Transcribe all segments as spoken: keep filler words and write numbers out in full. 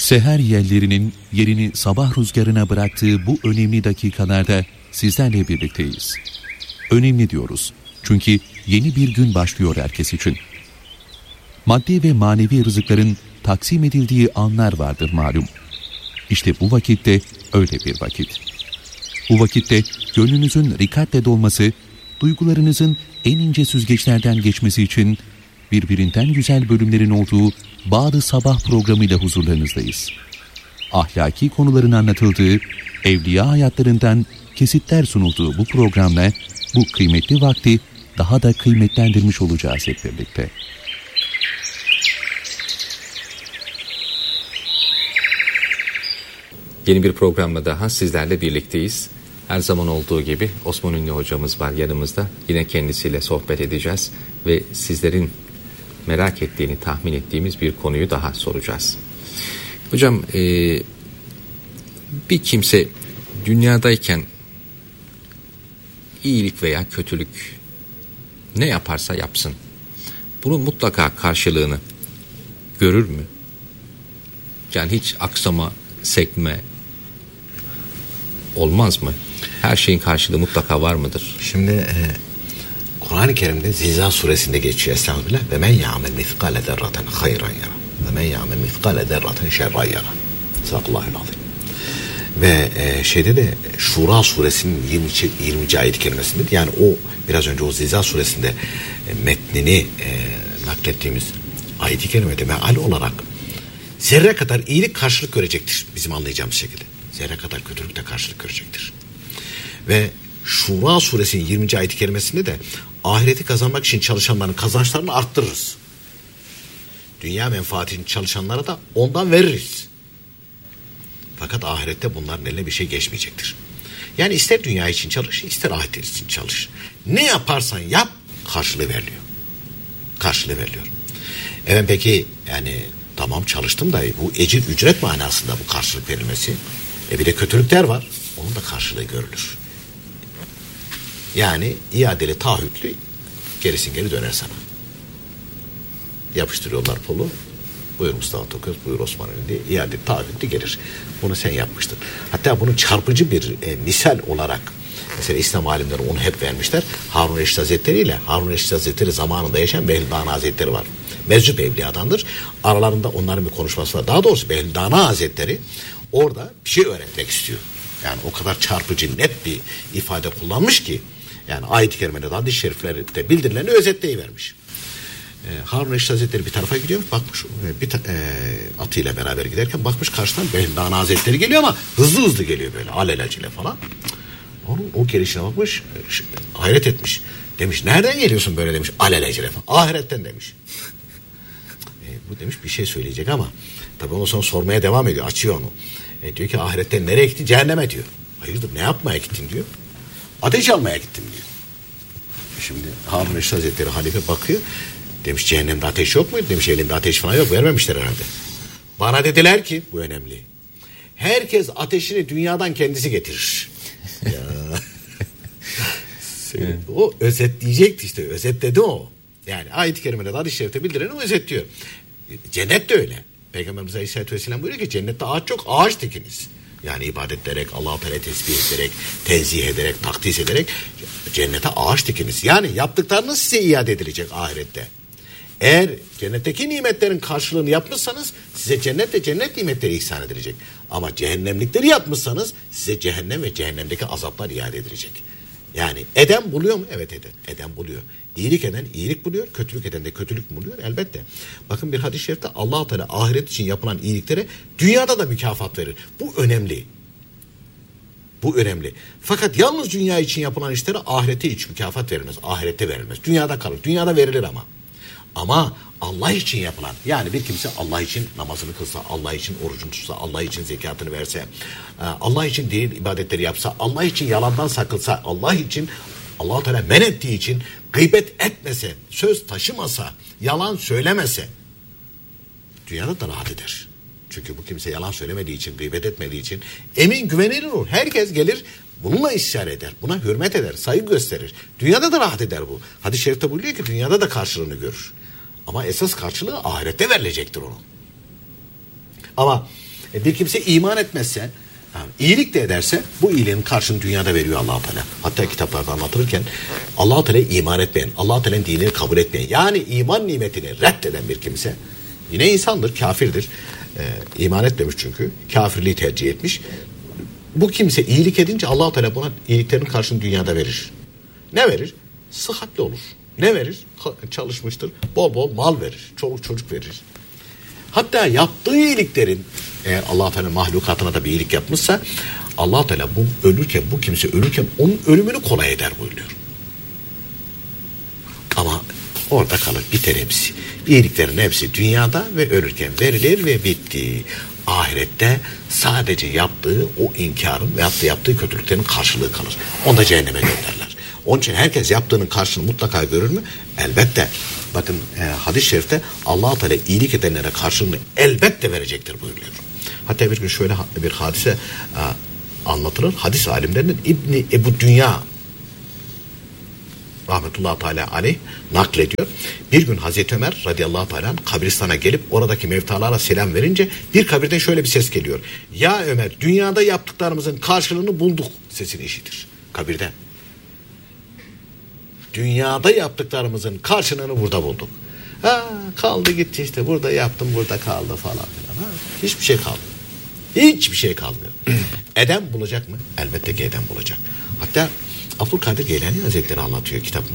Seher yellerinin yerini sabah rüzgarına bıraktığı bu önemli dakikalarda sizlerle birlikteyiz. Önemli diyoruz. Çünkü yeni bir gün başlıyor herkes için. Maddi ve manevi rızıkların taksim edildiği anlar vardır malum. İşte bu vakitte öyle bir vakit. Bu vakitte gönlünüzün rikatle dolması, duygularınızın en ince süzgeçlerden geçmesi için birbirinden güzel bölümlerin olduğu Bağ-ı Sabah programıyla huzurlarınızdayız. Ahlaki konuların anlatıldığı, evliya hayatlarından kesitler sunulduğu bu programla bu kıymetli vakti daha da kıymetlendirmiş olacağız hep birlikte. Yeni bir programla daha sizlerle birlikteyiz. Her zaman olduğu gibi Osman Ünlü hocamız var yanımızda. Yine kendisiyle sohbet edeceğiz ve sizlerin merak ettiğini tahmin ettiğimiz bir konuyu daha soracağız. Hocam e, bir kimse dünyadayken iyilik veya kötülük ne yaparsa yapsın, bunun mutlaka karşılığını görür mü? Yani hiç aksama, sekme olmaz mı? Her şeyin karşılığı mutlaka var mıdır? Şimdi e, Kur'an-ı Kerim'de Zilzal suresinde geçiyor estağfurullah. Ve men ya'mel mithqale zerraten hayran yara. Ve men ya'mel mithqale zerraten şerran yara. Sadakallahul azim. Ve e, şeyde de Şura suresinin yirminci ayet-i kerimesinde, yani o biraz önce o Zilzal suresinde e, metnini e, naklettiğimiz ayet-i kerimede meal olarak zerre kadar iyilik karşılık görecektir bizim anlayacağımız şekilde. Zerre kadar kötülük de karşılık görecektir. Ve Şura suresinin yirminci ayet-i kerimesinde de ahireti kazanmak için çalışanların kazançlarını arttırırız. Dünya menfaatini çalışanlara da ondan veririz. Fakat ahirette bunların eline bir şey geçmeyecektir. Yani ister dünya için çalış, ister ahiret için çalış. Ne yaparsan yap, karşılığı veriliyor. Karşılığı veriliyor. Evet, peki yani tamam çalıştım da bu ecir ücret manasında bu karşılık verilmesi. E bir de kötülükler var. Onun da karşılığı görülür. Yani iadeli taahhütlü gerisin geri döner sana. Yapıştırıyorlar polu. Buyur Mustafa Toköz, buyur Osman Ünlü diye iadeli taahhütlü gelir. Bunu sen yapmıştın. Hatta bunun çarpıcı bir e, misal olarak mesela İslam alimleri onu hep vermişler. Harun Reşit Hazretleri ile Harun Reşit Hazretleri zamanında yaşayan Behlidana Hazretleri var. Meczup evliyadandır. Aralarında onların bir konuşması var. Daha doğrusu Behlidana Hazretleri orada bir şey öğretmek istiyor. Yani o kadar çarpıcı, net bir ifade kullanmış ki, yani ayet-i kerimede, hadis-i şeriflerde bildirileni özetleyivermiş. Ee, Harun Reşit Hazretleri bir tarafa gidiyor, bakmış bir ta, e, atıyla beraber giderken bakmış karşıdan Behlidana Hazretleri geliyor ama hızlı hızlı geliyor böyle alelacele falan. Onun o gelişine bakmış, hayret etmiş. Demiş nereden geliyorsun böyle demiş, alelacele falan. Ahiretten demiş. E, bu demiş bir şey söyleyecek ama tabii ondan sonra sormaya devam ediyor, açıyor onu. E, diyor ki ahiretten nereye gittin? Cehenneme diyor. Hayırdır, ne yapmaya gittin diyor. Ateş almaya gittim diyor. Şimdi Harun Reşit Hazretleri halife bakıyor. Demiş cehennemde ateş yok muydu? Demiş elinde ateş falan yok. Vermemişler herhalde. Bana dediler ki, bu önemli. Herkes ateşini dünyadan kendisi getirir. Ya. O özetleyecekti işte. Özetledi o. Yani ayet-i kerimede, hadis-i şerifte bildireni özetliyor. Cennet de öyle. Peygamberimiz Aleyhisselatü Vesselam buyuruyor ki cennette ağaç çok, ağaç dikiniz. Yani ibadet ederek, Allah-u Teala tesbih ederek, tenzih ederek, takdis ederek cennete ağaç dikiniz. Yani yaptıklarınız size iade edilecek ahirette. Eğer cennetteki nimetlerin karşılığını yapmışsanız size cennet ve cennet nimetleri ihsan edilecek. Ama cehennemlikleri yapmışsanız size cehennem ve cehennemdeki azaplar iade edilecek. Yani eden buluyor mu? Evet eden. Eden buluyor. İyilik eden iyilik buluyor, kötülük eden de kötülük buluyor elbette. Bakın bir hadis-i şerifte Allah-u Teala ahiret için yapılan iyiliklere dünyada da mükafat verir. Bu önemli. Bu önemli. Fakat yalnız dünya için yapılan işlere ahirete hiç mükafat verilmez. Ahirette verilmez. Dünyada kalır. Dünyada verilir ama. Ama Allah için yapılan, yani bir kimse Allah için namazını kılsa, Allah için orucunu tutsa, Allah için zekatını verse, Allah için değil ibadetleri yapsa, Allah için yalandan sakılsa, Allah için, Allah-u Teala men ettiği için gıybet etmese, söz taşımasa, yalan söylemese, dünyada da rahat eder. Çünkü bu kimse yalan söylemediği için, gıybet etmediği için emin, güvenilir olur. Herkes gelir bununla işaret eder, buna hürmet eder, saygı gösterir. Dünyada da rahat eder bu. Hadis-i şerifte buyuruyor ki dünyada da karşılığını görür. Ama esas karşılığı ahirette verilecektir onun. Ama E bir kimse iman etmezse, yani iyilik de ederse bu iyiliğin karşılığını dünyada veriyor Allah-u Teala. Hatta kitaplarda anlatırken Allah-u Teala'ya iman etmeyen, Allah-u Teala'nın dinini kabul etmeyen, yani iman nimetini reddeden bir kimse yine insandır, kafirdir. Ee, iman etmemiş çünkü. Kafirliği tercih etmiş. Bu kimse iyilik edince Allah-u Teala buna iyiliklerin karşılığını dünyada verir. Ne verir? Sıhhatli olur. Ne verir? Çalışmıştır. Bol bol mal verir. Çoluk çocuk verir. Hatta yaptığı iyiliklerin, eğer Allah-u Teala mahlukatına da bir iyilik yapmışsa, Allah-u Teala bu ölürken, bu kimse ölürken onun ölümünü kolay eder buyuruyor. Ama orada kalır, biter hepsi. İyiliklerin hepsi dünyada ve ölürken verilir ve bitti. Ahirette sadece yaptığı o inkarın ve yaptığı, yaptığı kötülüklerin karşılığı kalır. Onu da cehenneme gönderler. Onun için herkes yaptığının karşılığını mutlaka görür mü? Elbette. Bakın e, hadis-i şerifte Allah-u Teala iyilik edenlere karşılığını elbette verecektir buyuruyor. Hatta bir gün şöyle bir hadise e, anlatılır. Hadis alimlerinin İbni Ebu Dünya rahmetullahi teala aleyh naklediyor. Bir gün Hazreti Ömer radıyallahu teala kabristana gelip oradaki mevtalara selam verince bir kabirden şöyle bir ses geliyor. Ya Ömer, dünyada yaptıklarımızın karşılığını bulduk sesini işitir kabirden. Dünyada yaptıklarımızın karşılığını burada bulduk. Ha, kaldı gitti işte, burada yaptım, burada kaldı falan filan. Ha, hiçbir şey kalmıyor. Hiçbir şey kalmıyor. Eden bulacak mı? Elbette ki eden bulacak. Hatta Abdülkadir Geylani Hazretleri anlatıyor kitabında.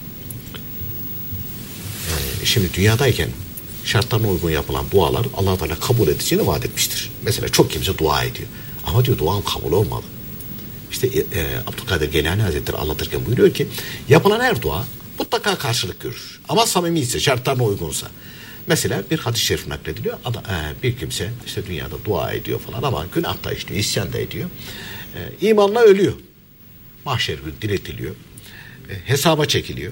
Ee, şimdi dünyadayken şartlarına uygun yapılan dualar Allah-u Teala kabul edeceğini vaat etmiştir. Mesela çok kimse dua ediyor. Ama diyor duam kabul olmadı. İşte e, Abdülkadir Geylani Hazretleri anlatırken buyuruyor ki yapılan her dua mutlaka karşılık görür. Ama samimiyse, şartlarına uygunsa. Mesela bir hadis-i şerif naklediliyor. Adam, e, bir kimse işte dünyada dua ediyor falan ama günah da işliyor, isyan da ediyor. E, imanla ölüyor. Mahşer günü diriltiliyor. E, hesaba çekiliyor.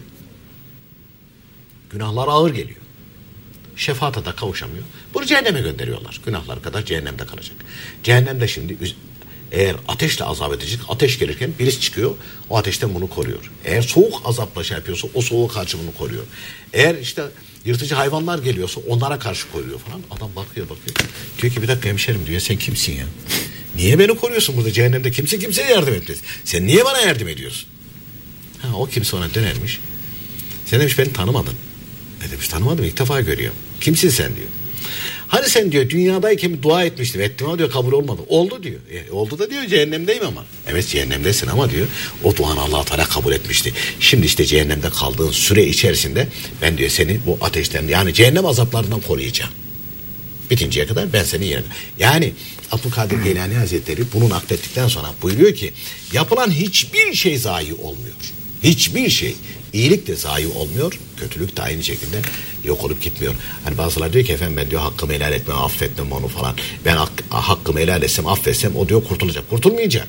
Günahlar ağır geliyor. Şefaata da kavuşamıyor. Bunu cehenneme gönderiyorlar. Günahlar kadar cehennemde kalacak. Cehennemde şimdi eğer ateşle azap edecek, ateş gelirken birisi çıkıyor, o ateşten bunu koruyor. Eğer soğuk azapla şey yapıyorsa o soğuğa karşı bunu koruyor. Eğer işte yırtıcı hayvanlar geliyorsa onlara karşı koruyor falan. Adam bakıyor bakıyor. Diyor ki bir dakika hemşerim diyor, sen kimsin ya? Niye beni koruyorsun burada? Cehennemde kimse kimseye yardım etmez. Sen niye bana yardım ediyorsun? Ha, o kimse ona dönermiş. Sen demiş beni tanımadın. Ne demiş, tanımadım, ilk defa görüyorum. Kimsin sen diyor. Hani sen diyor dünyadayken dua etmiştim, ettim ama diyor kabul olmadı. Oldu diyor. E, oldu da diyor cehennemdeyim ama. Evet cehennemdesin ama diyor o duanı Allah-u Teala kabul etmişti. Şimdi işte cehennemde kaldığın süre içerisinde ben diyor seni bu ateşten, yani cehennem azaplarından koruyacağım. Bitinceye kadar ben seni yerim. Yani Abdülkadir Geylani Hazretleri bunu naklettikten sonra buyuruyor ki yapılan hiçbir şey zayi olmuyor. Hiçbir şey. İyilik de zayi olmuyor. Kötülük de aynı şekilde yok olup gitmiyor. Hani bazıları diyor ki efendim ben diyor hakkımı helal etmem, affetmem onu falan. Ben hak, hakkımı helal etsem, affetsem o diyor kurtulacak. Kurtulmayacak.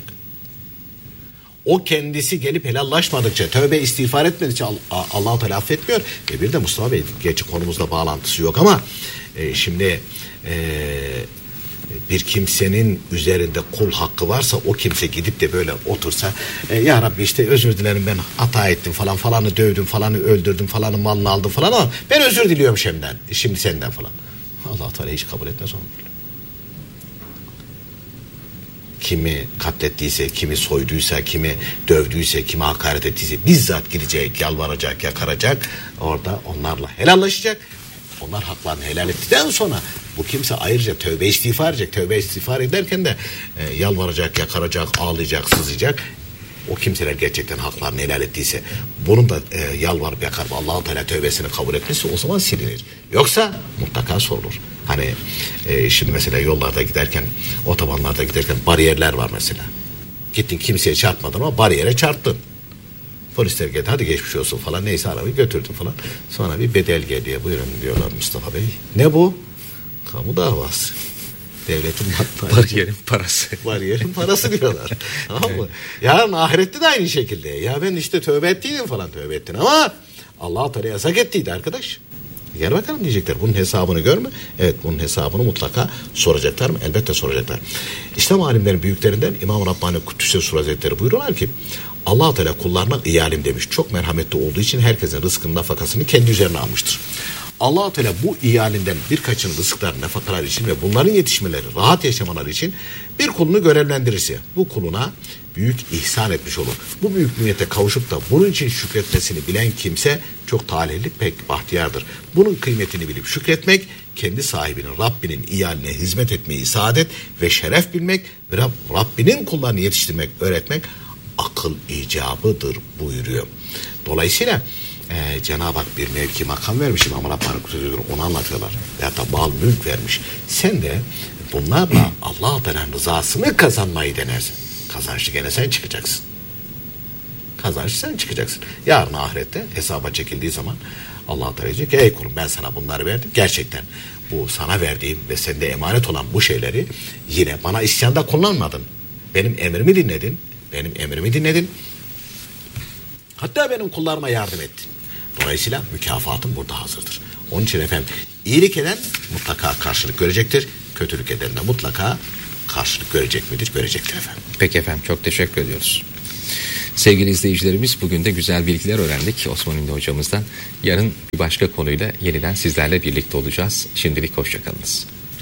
O kendisi gelip helallaşmadıkça, tövbe istiğfar etmedikçe Allah-u Teala affetmiyor. Ve bir de Mustafa Bey, gerçi konumuzla bağlantısı yok ama e, şimdi e, bir kimsenin üzerinde kul hakkı varsa o kimse gidip de böyle otursa e, ya Rabbi işte özür dilerim ben hata ettim falan, falanı dövdüm, falanı öldürdüm, falanı malını aldım falan ama ben özür diliyorum şimdiden, şimdi senden falan. Allah-u Teala hiç kabul etmez onu. Kimi katlettiyse, kimi soyduysa, kimi dövdüyse, kimi hakaret ettiyse bizzat gidecek, yalvaracak, yakaracak. Orada onlarla helallaşacak. Onlar haklarını helal ettikten sonra bu kimse ayrıca tövbe istiğfar edecek. Tövbe istiğfar ederken de e, yalvaracak, yakaracak, ağlayacak, sızlayacak. O kimseler gerçekten haklarını helal ettiyse bunun da e, yalvarıp yakarıp Allah-u Teala tövbesini kabul etmesi o zaman silinir. Yoksa mutlaka sorulur. Hani e, şimdi mesela yollarda giderken, otobanlarda giderken bariyerler var mesela. Gittin kimseye çarpmadın ama bariyere çarptın. Polisler geldi, hadi geçmiş olsun falan, neyse arabayı götürdüm falan. Sonra bir bedel geliyor, buyurun diyorlar Mustafa Bey. Ne bu? Kamu davası. Devletin bariyerin parası. Bariyerin parası diyorlar. Tamam mı? Yarın ahirette de aynı şekilde. Ya ben işte tövbe ettiydim falan, tövbe ettin ama Allah-u Teala yasak ettiydi arkadaş. Gel bakalım diyecekler. Bunun hesabını gör mü? Evet, bunun hesabını mutlaka soracaklar mı? Elbette soracaklar. İslam alimlerin büyüklerinden İmam Rabbani Kuddüs'e Sur Hazretleri buyuruyorlar ki Allah-u Teala kullarına iyalim demiş. Çok merhametli olduğu için herkesin rızkının nafakasını kendi üzerine almıştır. Allah-u Teala bu ihalinden birkaçını rızıklar, nafakalar için ve bunların yetişmeleri, rahat yaşamaları için bir kulunu görevlendirirse bu kuluna büyük ihsan etmiş olur. Bu büyük nimete kavuşup da bunun için şükretmesini bilen kimse çok talihli, pek bahtiyardır. Bunun kıymetini bilip şükretmek, kendi sahibinin, Rabbinin ihaline hizmet etmeyi saadet ve şeref bilmek ve Rab, Rabbinin kullarını yetiştirmek, öğretmek akıl icabıdır buyuruyor. Dolayısıyla e, Cenab-ı Hak bir mevki makam vermiş, İmam Rabbani Kudüs'ü onu anlatıyorlar. Ya da mal mülk vermiş. Sen de bunlarla Allah-u Teala'nın rızasını kazanmayı denersin. Kazançlı gene sen çıkacaksın. Kazançlı sen çıkacaksın. Yarın ahirette hesaba çekildiği zaman Allah-u Teala diyecek ki ey kulum ben sana bunları verdim. Gerçekten bu sana verdiğim ve sende emanet olan bu şeyleri yine bana isyanda kullanmadın. Benim emrimi dinledin. Benim emrimi dinledin. Hatta benim kullarıma yardım ettin. Dolayısıyla mükafatım burada hazırdır. Onun için efendim iyilik eden mutlaka karşılık görecektir. Kötülük eden de mutlaka karşılık görecek midir? Görecektir efendim. Peki efendim, çok teşekkür ediyoruz. Sevgili izleyicilerimiz, bugün de güzel bilgiler öğrendik Osman Ünlü hocamızdan. Yarın bir başka konuyla yeniden sizlerle birlikte olacağız. Şimdilik hoşçakalınız.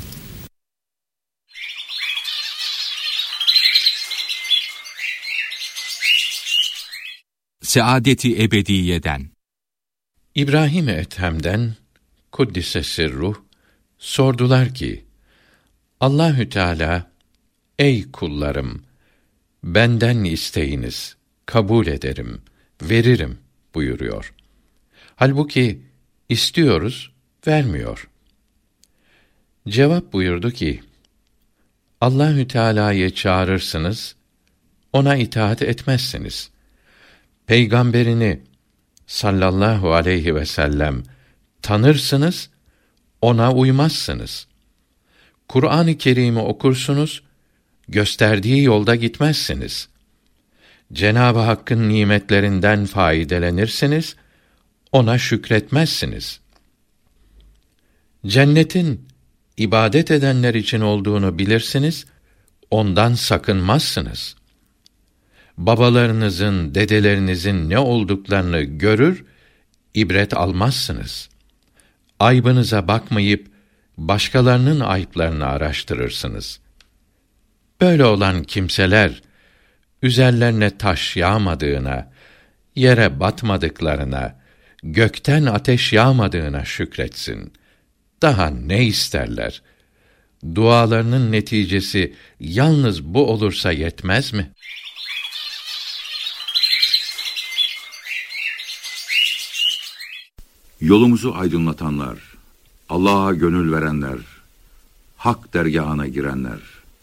Saadeti ebediyeden. İbrahim Ethem'den Kuddise Sirruh sordular ki, Allahü Teala, ey kullarım, benden isteyiniz, kabul ederim, veririm buyuruyor. Halbuki istiyoruz, vermiyor. Cevap buyurdu ki, Allahü Teala'yı çağırırsınız, ona itaat etmezsiniz. Peygamberini sallallahu aleyhi ve sellem tanırsınız, ona uymazsınız. Kur'an-ı Kerim'i okursunuz, gösterdiği yolda gitmezsiniz. Cenab-ı Hakk'ın nimetlerinden faydelenirsiniz, ona şükretmezsiniz. Cennetin ibadet edenler için olduğunu bilirsiniz, ondan sakınmazsınız. Babalarınızın, dedelerinizin ne olduklarını görür, ibret almazsınız. Aybınıza bakmayıp, başkalarının ayıplarını araştırırsınız. Böyle olan kimseler, üzerlerine taş yağmadığına, yere batmadıklarına, gökten ateş yağmadığına şükretsin. Daha ne isterler? Dualarının neticesi yalnız bu olursa yetmez mi? Yolumuzu aydınlatanlar, Allah'a gönül verenler, hak dergâhına girenler.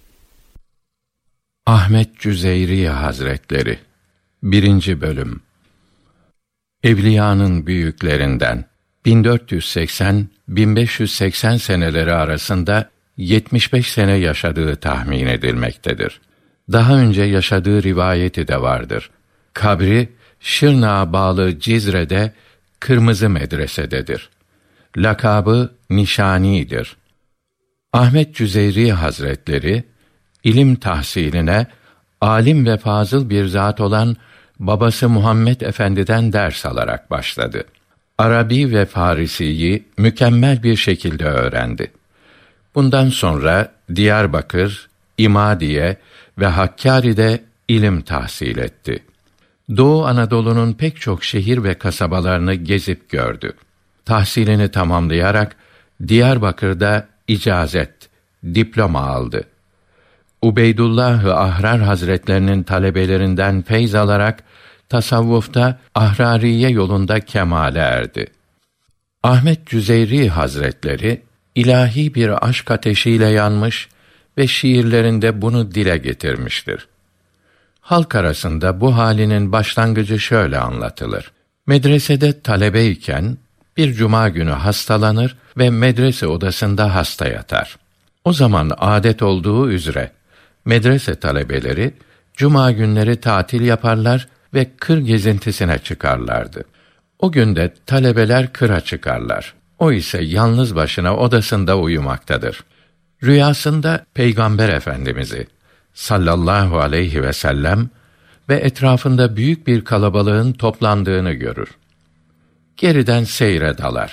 Ahmet Cüzeyri Hazretleri birinci Bölüm. Evliyanın büyüklerinden bin dört yüz seksen - bin beş yüz seksen seneleri arasında yetmiş beş sene yaşadığı tahmin edilmektedir. Daha önce yaşadığı rivayeti de vardır. Kabri Şırnak'a bağlı Cizre'de Kırmızı Medrese'dedir. Lakabı Nişani'dir. Ahmet Cüzeyri Hazretleri ilim tahsiline alim ve fazıl bir zat olan babası Muhammed Efendi'den ders alarak başladı. Arabi ve Farisiyi mükemmel bir şekilde öğrendi. Bundan sonra Diyarbakır, İmadiye ve Hakkari'de ilim tahsil etti. Doğu Anadolu'nun pek çok şehir ve kasabalarını gezip gördü. Tahsilini tamamlayarak Diyarbakır'da icazet, diploma aldı. Ubeydullah-ı Ahrar Hazretlerinin talebelerinden feyz alarak tasavvufta Ahrariye yolunda kemale erdi. Ahmet Cüzeyri Hazretleri ilahi bir aşk ateşiyle yanmış ve şiirlerinde bunu dile getirmiştir. Halk arasında bu halinin başlangıcı şöyle anlatılır. Medresede talebeyken bir cuma günü hastalanır ve medrese odasında hasta yatar. O zaman adet olduğu üzere medrese talebeleri cuma günleri tatil yaparlar ve kır gezintisine çıkarlardı. O günde talebeler kıra çıkarlar. O ise yalnız başına odasında uyumaktadır. Rüyasında Peygamber Efendimiz'i sallallahu aleyhi ve sellem ve etrafında büyük bir kalabalığın toplandığını görür. Geriden seyre dalar.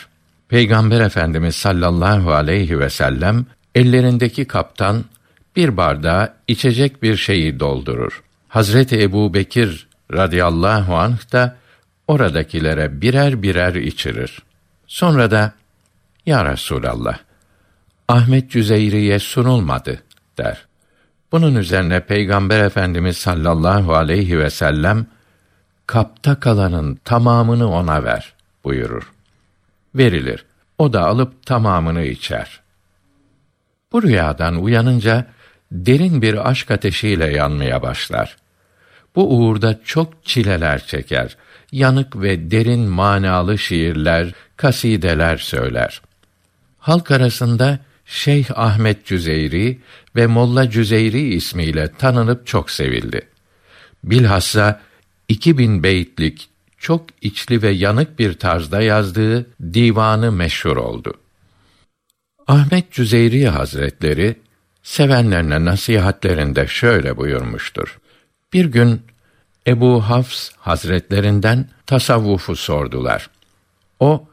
Peygamber Efendimiz sallallahu aleyhi ve sellem ellerindeki kaptan bir bardağa içecek bir şeyi doldurur. Hazreti Ebubekir radıyallahu anh da oradakilere birer birer içirir. Sonra da "Ya Resulallah, Ahmet Cüzeyri'ye sunulmadı" der. Bunun üzerine Peygamber Efendimiz sallallahu aleyhi ve sellem "Kapta kalanın tamamını ona ver" buyurur. Verilir. O da alıp tamamını içer. Bu rüyadan uyanınca derin bir aşk ateşiyle yanmaya başlar. Bu uğurda çok çileler çeker. Yanık ve derin manalı şiirler, kasideler söyler. Halk arasında Şeyh Ahmet Cüzeyri ve Molla Cüzeyri ismiyle tanınıp çok sevildi. Bilhassa iki bin beytlik çok içli ve yanık bir tarzda yazdığı divanı meşhur oldu. Ahmet Cüzeyri Hazretleri sevenlerine nasihatlerinde şöyle buyurmuştur: Bir gün Ebu Hafs Hazretlerinden tasavvufu sordular. O,